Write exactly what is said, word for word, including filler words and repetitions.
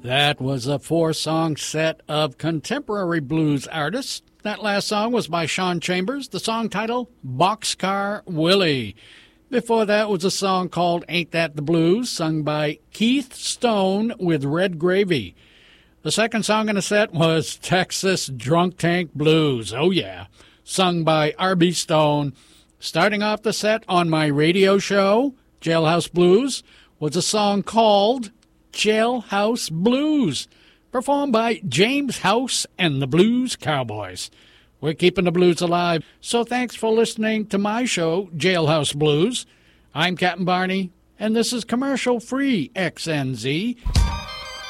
That was a four-song set of contemporary blues artists. That last song was by Sean Chambers, the song title, Boxcar Willie. Before that was a song called Ain't That the Blues, sung by Keith Stone with Red Gravy. The second song in the set was Texas Drunk Tank Blues, oh yeah, sung by R B Stone. Starting off the set on my radio show, Jailhouse Blues, was a song called Jailhouse Blues, performed by James House and the Blues Cowboys. We're keeping the blues alive, so thanks for listening to my show, Jailhouse Blues. I'm Captain Barney, and this is commercial-free X N Z.